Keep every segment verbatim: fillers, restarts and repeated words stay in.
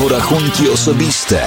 porachunki osobiste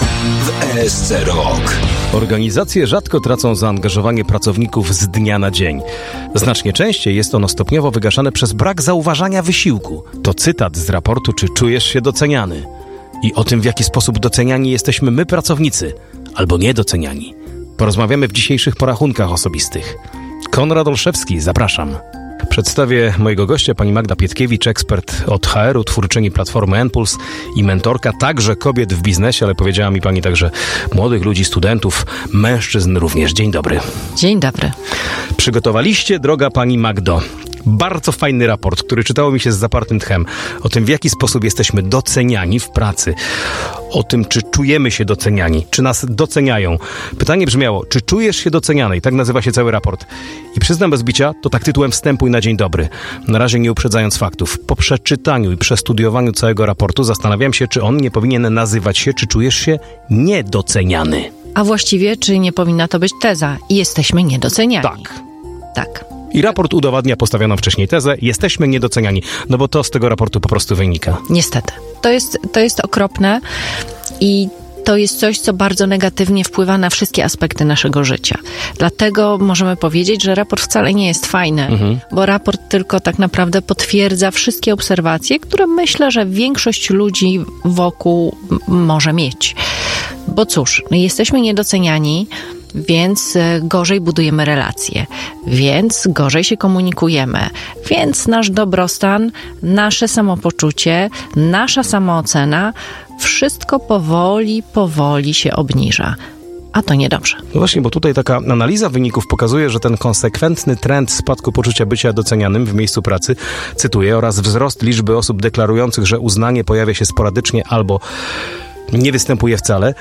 w E S C Rok. Organizacje rzadko tracą zaangażowanie pracowników z dnia na dzień. Znacznie częściej jest ono stopniowo wygaszane przez brak zauważania wysiłku. To cytat z raportu Czy czujesz się doceniany? I o tym, w jaki sposób doceniani jesteśmy my, pracownicy, albo niedoceniani. Porozmawiamy w dzisiejszych porachunkach osobistych. Konrad Olszewski, zapraszam. Przedstawię mojego gościa, pani Magda Pietkiewicz, ekspert od H R u, twórczyni Platformy Enpuls i mentorka także kobiet w biznesie, ale powiedziała mi pani także młodych ludzi, studentów, mężczyzn również. Dzień dobry. Dzień dobry. Przygotowaliście, droga pani Magdo, bardzo fajny raport, który czytało mi się z zapartym tchem. O tym, w jaki sposób jesteśmy doceniani w pracy. O tym, czy czujemy się doceniani, czy nas doceniają. Pytanie brzmiało, czy czujesz się doceniany? I tak nazywa się cały raport. I przyznam bez bicia, to tak tytułem wstępu i na dzień dobry. Na razie nie uprzedzając faktów. Po przeczytaniu i przestudiowaniu całego raportu zastanawiam się, czy on nie powinien nazywać się, czy czujesz się niedoceniany. A właściwie, czy nie powinna to być teza? I jesteśmy niedoceniani. Tak. Tak. I raport udowadnia postawioną wcześniej tezę, jesteśmy niedoceniani, no bo to z tego raportu po prostu wynika. Niestety. To jest, to jest okropne i to jest coś, co bardzo negatywnie wpływa na wszystkie aspekty naszego życia. Dlatego możemy powiedzieć, że raport wcale nie jest fajny, mhm. bo raport tylko tak naprawdę potwierdza wszystkie obserwacje, które myślę, że większość ludzi wokół może mieć. Bo cóż, jesteśmy niedoceniani, więc gorzej budujemy relacje, więc gorzej się komunikujemy, więc nasz dobrostan, nasze samopoczucie, nasza samoocena, wszystko powoli, powoli się obniża. A to niedobrze. No właśnie, bo tutaj taka analiza wyników pokazuje, że ten konsekwentny trend spadku poczucia bycia docenianym w miejscu pracy, cytuję, oraz wzrost liczby osób deklarujących, że uznanie pojawia się sporadycznie albo nie występuje wcale,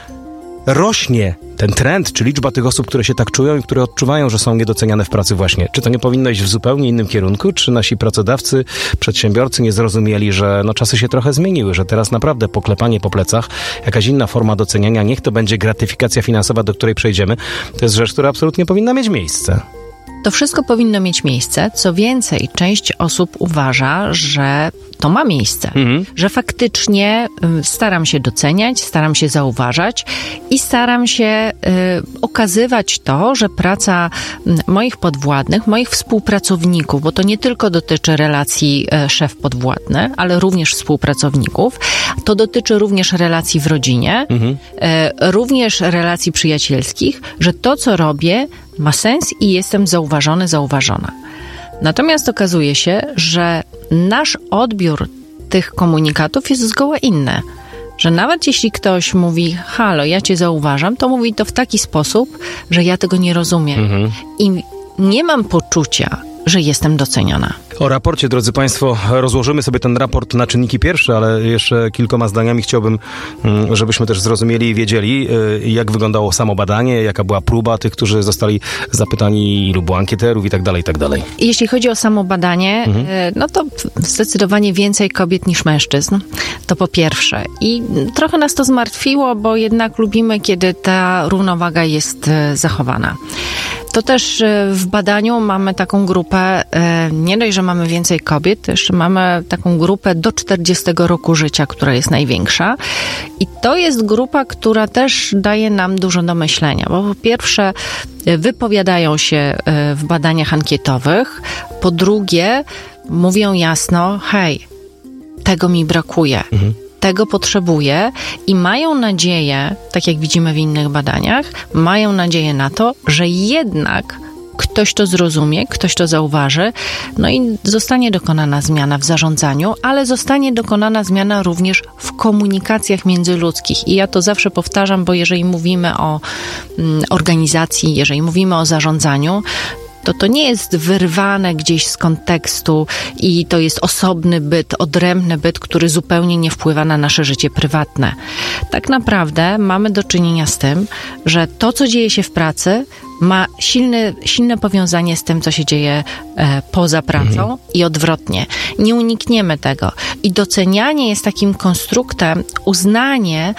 rośnie ten trend, czy liczba tych osób, które się tak czują i które odczuwają, że są niedoceniane w pracy właśnie. Czy to nie powinno iść w zupełnie innym kierunku? Czy nasi pracodawcy, przedsiębiorcy nie zrozumieli, że no, czasy się trochę zmieniły, że teraz naprawdę poklepanie po plecach, jakaś inna forma doceniania, niech to będzie gratyfikacja finansowa, do której przejdziemy, to jest rzecz, która absolutnie powinna mieć miejsce. To wszystko powinno mieć miejsce. Co więcej, część osób uważa, że to ma miejsce. Mhm. Że faktycznie y, staram się doceniać, staram się zauważać i staram się y, okazywać to, że praca y, moich podwładnych, moich współpracowników, bo to nie tylko dotyczy relacji y, szef-podwładny, ale również współpracowników. To dotyczy również relacji w rodzinie, mhm. y, również relacji przyjacielskich, że to, co robię, ma sens i jestem zauważony, zauważona. Natomiast okazuje się, że nasz odbiór tych komunikatów jest zgoła inny. Że nawet jeśli ktoś mówi, halo, ja cię zauważam, to mówi to w taki sposób, że ja tego nie rozumiem. Mhm. I nie mam poczucia, że jestem doceniona. O raporcie, drodzy Państwo, rozłożymy sobie ten raport na czynniki pierwsze, ale jeszcze kilkoma zdaniami chciałbym, żebyśmy też zrozumieli i wiedzieli, jak wyglądało samo badanie, jaka była próba tych, którzy zostali zapytani, ilu było ankieterów i tak dalej, i tak dalej. Jeśli chodzi o samo badanie, mhm. no to zdecydowanie więcej kobiet niż mężczyzn. To po pierwsze. I trochę nas to zmartwiło, bo jednak lubimy, kiedy ta równowaga jest zachowana. To też w badaniu mamy taką grupę, nie dość, że mamy więcej kobiet, to jeszcze mamy taką grupę do czterdziestego roku życia, która jest największa. I to jest grupa, która też daje nam dużo do myślenia, bo po pierwsze wypowiadają się w badaniach ankietowych, po drugie mówią jasno, hej, tego mi brakuje. Mhm. Tego potrzebuję i mają nadzieję, tak jak widzimy w innych badaniach, mają nadzieję na to, że jednak ktoś to zrozumie, ktoś to zauważy, no i zostanie dokonana zmiana w zarządzaniu, ale zostanie dokonana zmiana również w komunikacjach międzyludzkich. I ja to zawsze powtarzam, bo jeżeli mówimy o mm, organizacji, jeżeli mówimy o zarządzaniu, to to nie jest wyrwane gdzieś z kontekstu i to jest osobny byt, odrębny byt, który zupełnie nie wpływa na nasze życie prywatne. Tak naprawdę mamy do czynienia z tym, że to, co dzieje się w pracy, ma silne, silne powiązanie z tym, co się dzieje e, poza pracą mhm. i odwrotnie. Nie unikniemy tego. I docenianie jest takim konstruktem, uznanie,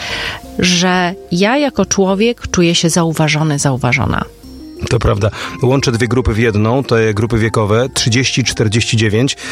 że ja jako człowiek czuję się zauważony, zauważona. To prawda. Łączę dwie grupy w jedną, te grupy wiekowe trzydzieści czterdzieści dziewięć.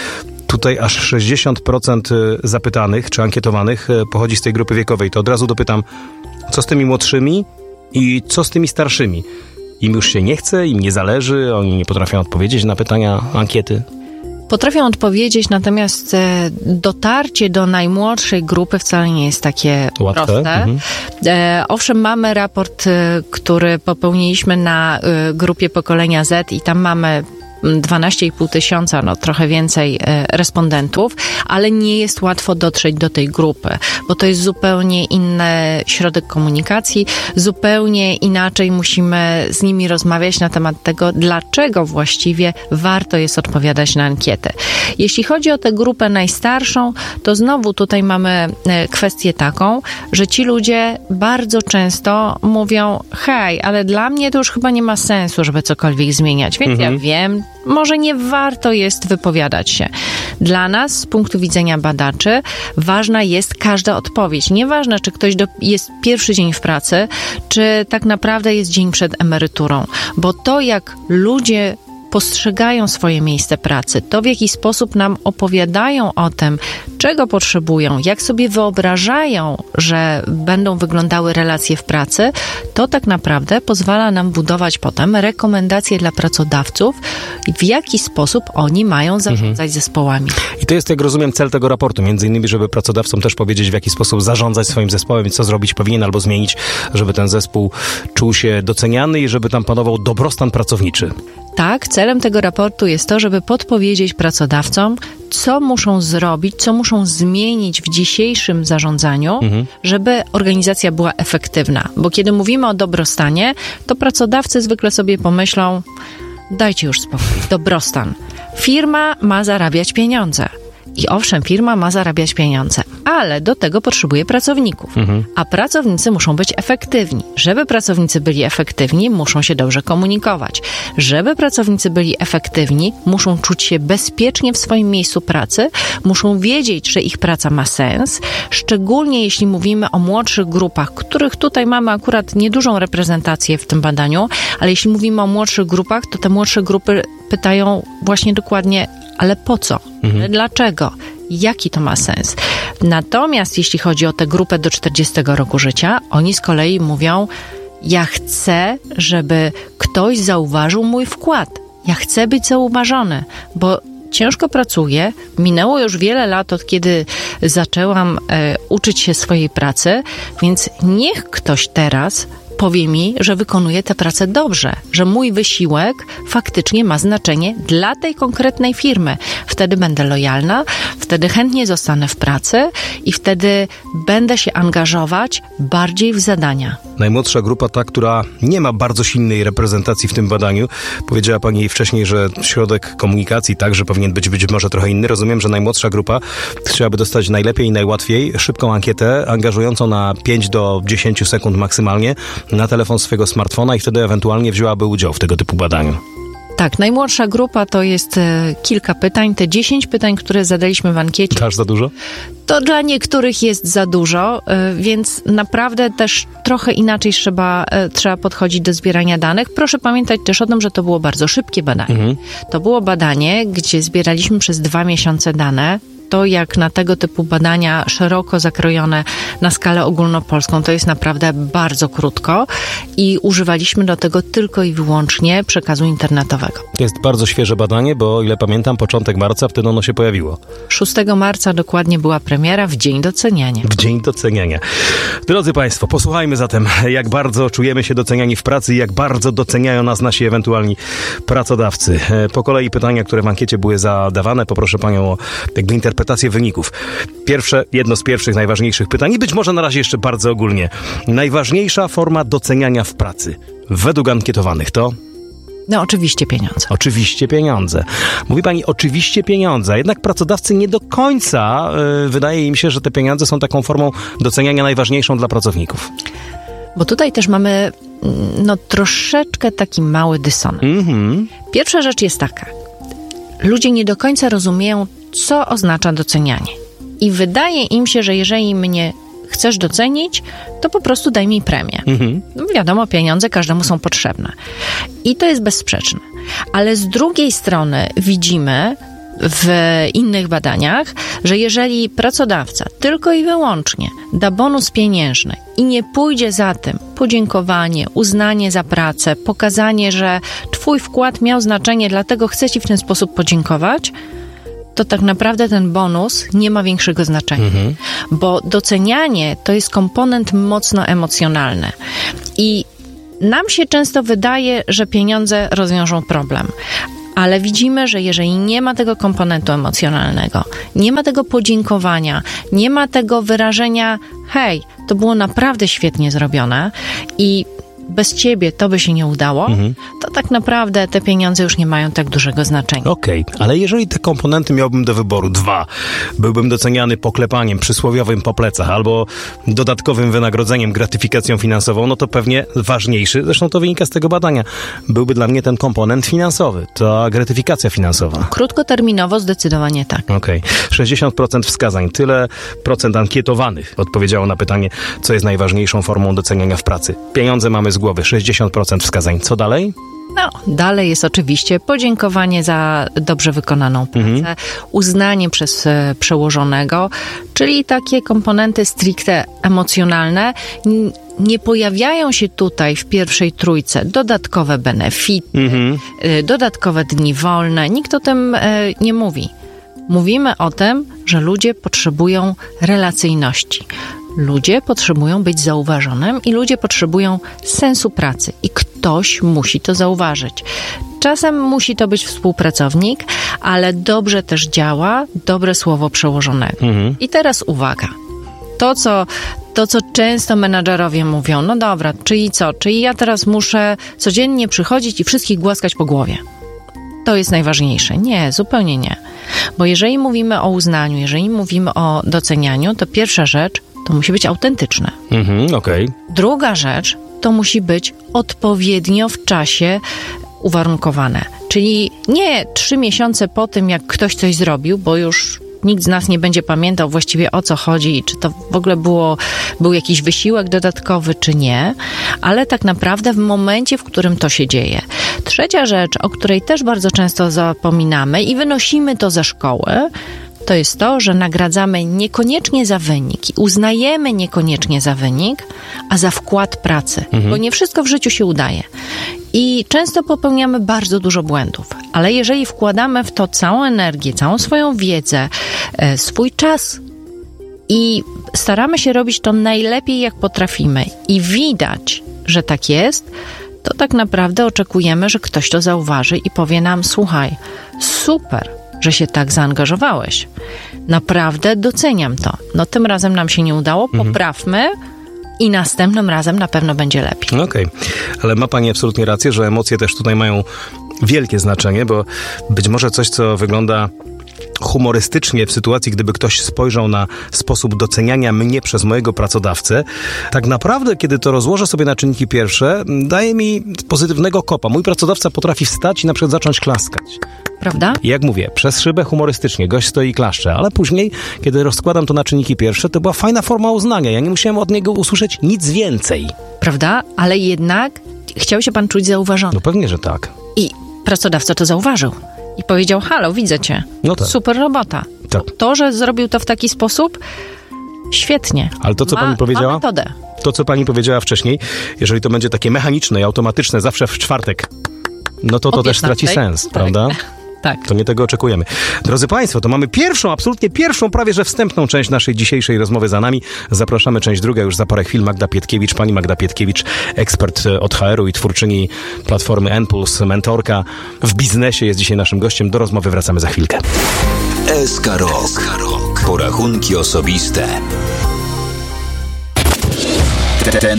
Tutaj aż sześćdziesiąt procent zapytanych czy ankietowanych pochodzi z tej grupy wiekowej. To od razu dopytam, co z tymi młodszymi i co z tymi starszymi? Im już się nie chce, im nie zależy, oni nie potrafią odpowiedzieć na pytania ankiety? Potrafią odpowiedzieć, natomiast dotarcie do najmłodszej grupy wcale nie jest takie łatwe. Proste. Mhm. E, owszem, mamy raport, który popełniliśmy na grupie pokolenia Z i tam mamy dwanaście i pół tysiąca, no trochę więcej e, respondentów, ale nie jest łatwo dotrzeć do tej grupy, bo to jest zupełnie inny środek komunikacji, zupełnie inaczej musimy z nimi rozmawiać na temat tego, dlaczego właściwie warto jest odpowiadać na ankietę. Jeśli chodzi o tę grupę najstarszą, to znowu tutaj mamy e, kwestię taką, że ci ludzie bardzo często mówią, hej, ale dla mnie to już chyba nie ma sensu, żeby cokolwiek zmieniać, więc mhm. ja wiem, może nie warto jest wypowiadać się. Dla nas, z punktu widzenia badaczy, ważna jest każda odpowiedź. Nieważne, czy ktoś do, jest pierwszy dzień w pracy, czy tak naprawdę jest dzień przed emeryturą. Bo to, jak ludzie postrzegają swoje miejsce pracy, to w jaki sposób nam opowiadają o tym, czego potrzebują, jak sobie wyobrażają, że będą wyglądały relacje w pracy, to tak naprawdę pozwala nam budować potem rekomendacje dla pracodawców, w jaki sposób oni mają zarządzać mhm. zespołami. I to jest, jak rozumiem, cel tego raportu, między innymi, żeby pracodawcom też powiedzieć, w jaki sposób zarządzać swoim zespołem i co zrobić powinien albo zmienić, żeby ten zespół czuł się doceniany i żeby tam panował dobrostan pracowniczy. Tak, celem tego raportu jest to, żeby podpowiedzieć pracodawcom, co muszą zrobić, co muszą zmienić w dzisiejszym zarządzaniu, mhm. żeby organizacja była efektywna. Bo kiedy mówimy o dobrostanie, to pracodawcy zwykle sobie pomyślą, dajcie już spokój, dobrostan. Firma ma zarabiać pieniądze. I owszem, firma ma zarabiać pieniądze, ale do tego potrzebuje pracowników. Mhm. A pracownicy muszą być efektywni. Żeby pracownicy byli efektywni, muszą się dobrze komunikować. Żeby pracownicy byli efektywni, muszą czuć się bezpiecznie w swoim miejscu pracy, muszą wiedzieć, że ich praca ma sens, szczególnie jeśli mówimy o młodszych grupach, których tutaj mamy akurat niedużą reprezentację w tym badaniu, ale jeśli mówimy o młodszych grupach, to te młodsze grupy pytają właśnie dokładnie, ale po co? Mhm. Dlaczego? Jaki to ma sens? Natomiast jeśli chodzi o tę grupę do czterdziestego roku życia, oni z kolei mówią, ja chcę, żeby ktoś zauważył mój wkład. Ja chcę być zauważony, bo ciężko pracuję. Minęło już wiele lat od kiedy zaczęłam e, uczyć się swojej pracy, więc niech ktoś teraz powie mi, że wykonuję tę pracę dobrze, że mój wysiłek faktycznie ma znaczenie dla tej konkretnej firmy. Wtedy będę lojalna, wtedy chętnie zostanę w pracy i wtedy będę się angażować bardziej w zadania. Najmłodsza grupa, ta, która nie ma bardzo silnej reprezentacji w tym badaniu. Powiedziała pani wcześniej, że środek komunikacji także powinien być być może trochę inny. Rozumiem, że najmłodsza grupa chciałaby dostać najlepiej i najłatwiej szybką ankietę, angażującą na pięć do dziesięciu sekund maksymalnie na telefon swojego smartfona i wtedy ewentualnie wzięłaby udział w tego typu badaniu. Tak, najmłodsza grupa to jest e, kilka pytań. Te dziesięć pytań, które zadaliśmy w ankiecie. To aż za dużo? To dla niektórych jest za dużo, e, więc naprawdę też trochę inaczej trzeba, e, trzeba podchodzić do zbierania danych. Proszę pamiętać też o tym, że to było bardzo szybkie badanie. Mhm. To było badanie, gdzie zbieraliśmy przez dwa miesiące dane. To, jak na tego typu badania szeroko zakrojone na skalę ogólnopolską, to jest naprawdę bardzo krótko i używaliśmy do tego tylko i wyłącznie przekazu internetowego. To jest bardzo świeże badanie, bo o ile pamiętam, początek marca, wtedy ono się pojawiło. szóstego marca dokładnie była premiera, w dzień doceniania. W dzień doceniania. Drodzy Państwo, posłuchajmy zatem, jak bardzo czujemy się doceniani w pracy i jak bardzo doceniają nas nasi ewentualni pracodawcy. Po kolei pytania, które w ankiecie były zadawane, poproszę Panią o jakby interpretację wyników. Pierwsze, jedno z pierwszych, najważniejszych pytań i być może na razie jeszcze bardzo ogólnie. Najważniejsza forma doceniania w pracy według ankietowanych to? No oczywiście pieniądze. Oczywiście pieniądze. Mówi pani oczywiście pieniądze, jednak pracodawcy nie do końca yy, wydaje im się, że te pieniądze są taką formą doceniania najważniejszą dla pracowników. Bo tutaj też mamy no troszeczkę taki mały dysonans. Mm-hmm. Pierwsza rzecz jest taka. Ludzie nie do końca rozumieją, co oznacza docenianie. I wydaje im się, że jeżeli mnie chcesz docenić, to po prostu daj mi premię. Mhm. No wiadomo, pieniądze każdemu są potrzebne. I to jest bezsprzeczne. Ale z drugiej strony widzimy, w innych badaniach, że jeżeli pracodawca tylko i wyłącznie da bonus pieniężny i nie pójdzie za tym podziękowanie, uznanie za pracę, pokazanie, że twój wkład miał znaczenie, dlatego chcę ci w ten sposób podziękować, to tak naprawdę ten bonus nie ma większego znaczenia. Mhm. Bo docenianie to jest komponent mocno emocjonalny. I nam się często wydaje, że pieniądze rozwiążą problem. Ale widzimy, że jeżeli nie ma tego komponentu emocjonalnego, nie ma tego podziękowania, nie ma tego wyrażenia, hej, to było naprawdę świetnie zrobione i bez ciebie to by się nie udało, mhm. to tak naprawdę te pieniądze już nie mają tak dużego znaczenia. Okej, okay, ale jeżeli te komponenty miałbym do wyboru, dwa, byłbym doceniany poklepaniem przysłowiowym po plecach albo dodatkowym wynagrodzeniem, gratyfikacją finansową, no to pewnie ważniejszy, zresztą to wynika z tego badania, byłby dla mnie ten komponent finansowy, ta gratyfikacja finansowa. Krótkoterminowo zdecydowanie tak. Okej, okay. sześćdziesiąt procent wskazań, tyle procent ankietowanych odpowiedziało na pytanie, co jest najważniejszą formą doceniania w pracy. Pieniądze mamy z głowy, sześćdziesiąt procent wskazań. Co dalej? No, dalej jest oczywiście podziękowanie za dobrze wykonaną pracę, mhm. uznanie przez e, przełożonego, czyli takie komponenty stricte emocjonalne. N- nie pojawiają się tutaj w pierwszej trójce dodatkowe benefity, mhm. e, dodatkowe dni wolne. Nikt o tym e, nie mówi. Mówimy o tym, że ludzie potrzebują relacyjności. Ludzie potrzebują być zauważonym i ludzie potrzebują sensu pracy i ktoś musi to zauważyć. Czasem musi to być współpracownik, ale dobrze też działa dobre słowo przełożonego. Mhm. I teraz uwaga. To co, to, co często menadżerowie mówią, no dobra, czyli co? Czyli ja teraz muszę codziennie przychodzić i wszystkich głaskać po głowie. To jest najważniejsze. Nie, zupełnie nie. Bo jeżeli mówimy o uznaniu, jeżeli mówimy o docenianiu, to pierwsza rzecz to musi być autentyczne. Mhm, okej. Okay. Druga rzecz to musi być odpowiednio w czasie uwarunkowane. Czyli nie trzy miesiące po tym, jak ktoś coś zrobił, bo już nikt z nas nie będzie pamiętał właściwie o co chodzi i czy to w ogóle było, był jakiś wysiłek dodatkowy, czy nie, ale tak naprawdę w momencie, w którym to się dzieje. Trzecia rzecz, o której też bardzo często zapominamy i wynosimy to ze szkoły, to jest to, że nagradzamy niekoniecznie za wynik i uznajemy niekoniecznie za wynik, a za wkład pracy, mhm. bo nie wszystko w życiu się udaje. I często popełniamy bardzo dużo błędów, ale jeżeli wkładamy w to całą energię, całą swoją wiedzę, e, swój czas i staramy się robić to najlepiej, jak potrafimy i widać, że tak jest, to tak naprawdę oczekujemy, że ktoś to zauważy i powie nam, słuchaj, super, że się tak zaangażowałeś. Naprawdę doceniam to. No tym razem nam się nie udało, poprawmy i następnym razem na pewno będzie lepiej. Okej, okay. Ale ma pani absolutnie rację, że emocje też tutaj mają wielkie znaczenie, bo być może coś, co wygląda humorystycznie w sytuacji, gdyby ktoś spojrzał na sposób doceniania mnie przez mojego pracodawcę, tak naprawdę, kiedy to rozłożę sobie na czynniki pierwsze, daje mi pozytywnego kopa. Mój pracodawca potrafi wstać i na przykład zacząć klaskać. Prawda? I jak mówię, przez szybę humorystycznie, gość stoi i klaszcze, ale później, kiedy rozkładam to na czynniki pierwsze, to była fajna forma uznania. Ja nie musiałem od niego usłyszeć nic więcej. Prawda? Ale jednak chciał się pan czuć zauważony. No pewnie, że tak. I pracodawca to zauważył. I powiedział, halo, widzę cię. No tak. Super robota. Tak. To, to, że zrobił to w taki sposób, świetnie. Ale to, co ma, pani powiedziała? Ma metodę. To, co pani powiedziała wcześniej, jeżeli to będzie takie mechaniczne i automatyczne zawsze w czwartek, no to to też straci sens, tak. Prawda? Tak. To nie tego oczekujemy. Drodzy Państwo, to mamy pierwszą, absolutnie pierwszą, prawie że wstępną część naszej dzisiejszej rozmowy za nami. Zapraszamy część druga już za parę chwil. Magda Pietkiewicz, pani Magda Pietkiewicz, ekspert od H R u i twórczyni platformy N+, mentorka w biznesie, jest dzisiaj naszym gościem. Do rozmowy wracamy za chwilkę. S K Rok. Porachunki osobiste. Ten